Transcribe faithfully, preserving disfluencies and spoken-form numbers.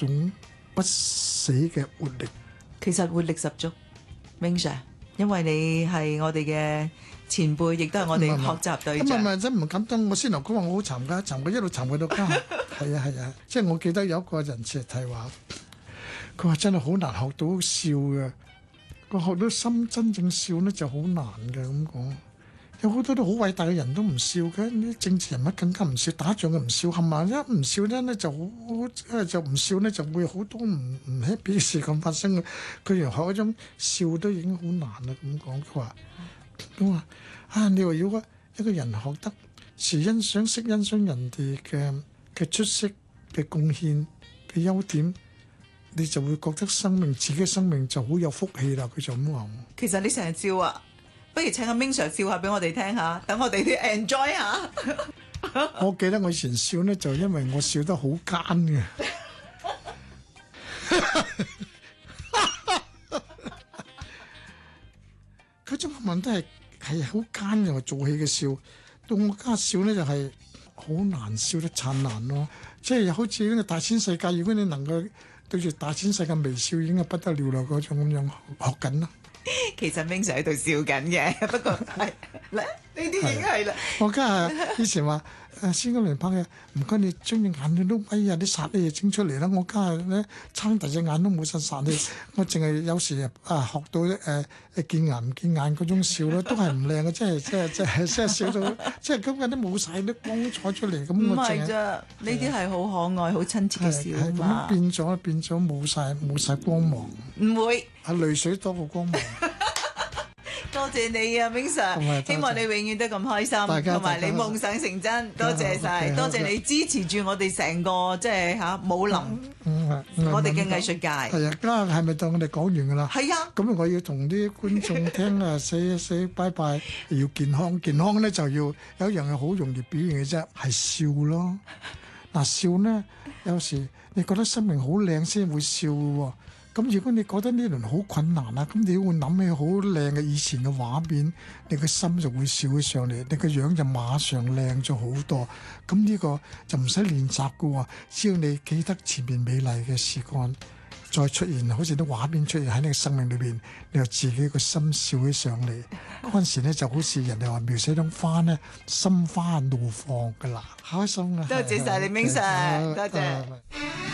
種不死嘅活力。 其實活力十足，Ming Sir，因為你係我哋嘅前輩，亦都係我哋學習對象。 咁唔係真唔敢當，我先頭講話我好沉㗎，沉佢一路沉佢到家。係啊係啊，即係我記得有一個人士提話，佢話真係好難學到笑嘅，佢學到心真正笑咧就好難嘅咁講。有好多都好偉大嘅人都唔笑嘅，啲政治人物更加唔笑，打仗嘅唔笑，冚唪唥一唔笑咧咧就好，誒就唔笑咧就會好多唔唔 happy 嘅事咁發生嘅。佢連學嗰種笑都已經好難啦咁講。佢話咁話啊，你話如果一個人學得是欣賞識欣賞人哋嘅嘅出色嘅貢獻嘅優點，你就會覺得生命自己嘅生命就好有福氣啦。佢就咁話。 其實你成日笑啊！不如請阿 Ming Sir 笑下俾我哋聽下，等我哋啲 enjoy 下。 我記得我以前笑咧，就因為我笑得好奸嘅。嗰種問題係係好奸嘅，我做戲嘅笑。到我家笑咧就係好難笑得燦爛咯。即係好似呢個大千世界，如果你能夠對住大千世界微笑，已經係不得了啦。嗰種咁樣學緊啦。 其實 Ming Sir 喺度笑緊嘅，不過係咧呢啲已經係啦。 我家下以前話誒先嗰輪拍嘅，唔該你將隻眼都哎呀啲殺啲嘢整出嚟啦。我家下咧撐大隻眼都冇晒殺氣，我淨係有時啊學到誒誒、呃、見牙唔見眼嗰種笑咯，都係唔靚嘅，即係即係即係即係笑到即係咁嘅都冇晒啲光彩出嚟咁。 唔係啫，呢啲係好可愛、好親切嘅笑嘛。 變咗變咗冇晒冇晒光芒。 唔會。 係淚水多過光芒。 多謝你啊 Ming Sir，希望你永遠都咁開心，同埋你夢想成真。多謝晒，多謝你支持住我哋成個即係嚇武林，我哋嘅藝術界。 係啊，家係咪當我哋講完㗎啦？ 係啊。 咁我要同啲觀眾聽啊，say say bye bye，要健康，健康咧就要有一樣嘢好容易表現嘅啫，係笑咯。嗱笑咧，有時你覺得生命好靚先會笑喎。咁如果你覺得呢輪好困難啊，咁你會諗起好靚嘅以前嘅畫面，你個心就會笑起上嚟，你個樣就馬上靚咗好多。咁呢個就唔使練習㗎喎，只要你記得前面美麗嘅時光再出現，好似啲畫面出現喺你嘅生命裏邊，你就自己個心笑起上嚟。嗰陣時咧就好似人哋話描寫種花咧，心花怒放㗎啦，開心啊！ 多謝晒你 Ming Sir，多謝。